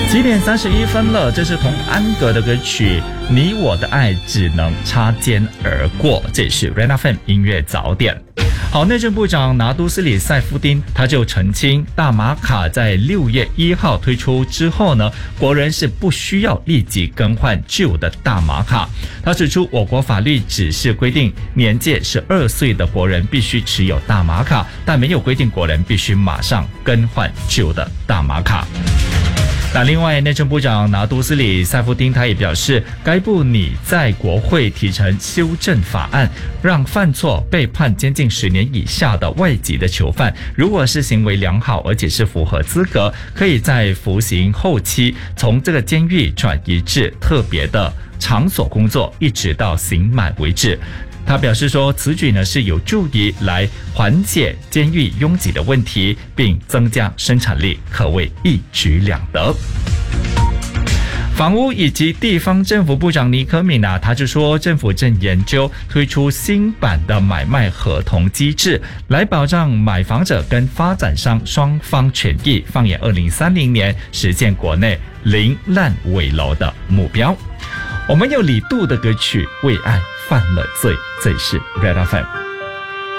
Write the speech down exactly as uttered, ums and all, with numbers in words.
几点三十一分了，这是童安格的歌曲《你我的爱只能擦肩而过》，这也是 Red F M 音乐早点。好，内政部长拿督斯里塞夫丁他就澄清，大马卡在六月一号推出之后呢，国人是不需要立即更换旧的大马卡。他指出，我国法律只是规定年届十二岁的国人必须持有大马卡，但没有规定国人必须马上更换旧的大马卡。那另外，内政部长拿督斯里塞夫丁他也表示，该部拟在国会提成修正法案，让犯错被判监禁十年以下的外籍的囚犯，如果是行为良好而且是符合资格，可以在服刑后期从这个监狱转移至特别的场所工作，一直到刑满为止。他表示说，此举呢是有助于来缓解监狱拥挤的问题，并增加生产力，可谓一举两得。房屋以及地方政府部长尼可敏啊，他就说，政府正研究推出新版的买卖合同机制，来保障买房者跟发展商双方权益，放眼二零三零年实现国内零烂尾楼的目标。我们有李杜的歌曲《为爱犯了罪》，这里是 Red F M。